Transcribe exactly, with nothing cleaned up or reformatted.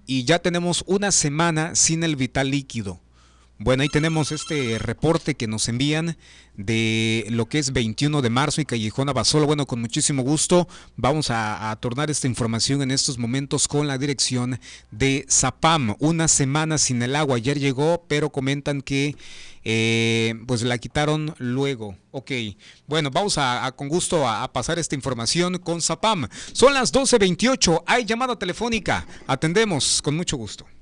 y ya tenemos una semana sin el vital líquido. Bueno, ahí tenemos este reporte que nos envían de lo que es veintiuno de marzo y Callejón Abasolo. Bueno, con muchísimo gusto vamos a, a tornar esta información en estos momentos con la dirección de Zapam. Una semana sin el agua, ayer llegó, pero comentan que eh, pues la quitaron luego. Ok, bueno, vamos a, a con gusto a, a pasar esta información con Zapam. Son las doce veintiocho, hay llamada telefónica, atendemos con mucho gusto.